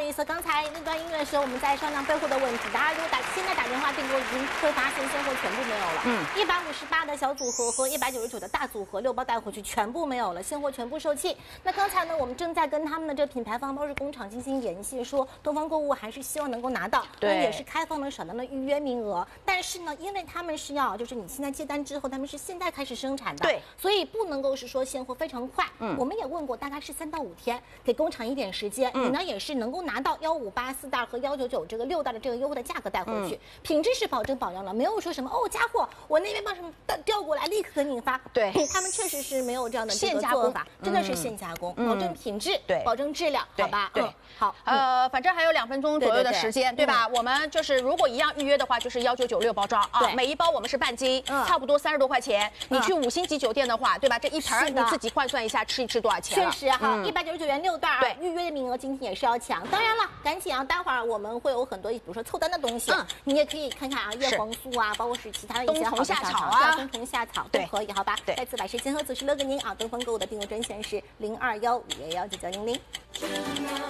意思，刚才那段音乐的时候，我们在商量备货的问题。大家如果现在打电话订购，已经会发现现货全部没有了。158的小组合和199的大组合6包带回去全部没有了，现货全部售罄。那刚才呢，我们正在跟他们的这个品牌方包装工厂进行联系，说东方购物还是希望能够拿到，那也是开放了少量的预约名额。但是呢，因为他们是要就是你现在接单之后，他们是现在开始生产的，对，所以不能够是说现货非常快。我们也问过，大概是3到5天，给工厂一点时间，你呢也是能够拿到158、4袋和199这个6袋的这个优惠的价格带回去，品质是保证保障了，没有说什么哦加货，我那边把什么调过来立刻给你发。对，他们确实是没有这样的这个做法，真的是现加工，保证品质，对，保证质量，好吧？对，好， 反正还有2分钟左右的时间，对吧？我们就是如果一样预约的话，就是1996包装啊，每一包我们是半斤，差不多30多块钱。你去5星级酒店的话，对吧？这一盆你自己换算一下，吃一吃多少钱？ 确实哈，199元6袋啊，对，预约的名额今天也是要抢。当然了，赶紧啊，待会儿我们会有很多，比如说凑单的东西，你也可以看看啊，叶黄素啊，包括是其他的一些好的夏草啊，冬虫夏草都可以，好吧？再次把时间和此时留给您啊，东方购物的订购专线是0215119900。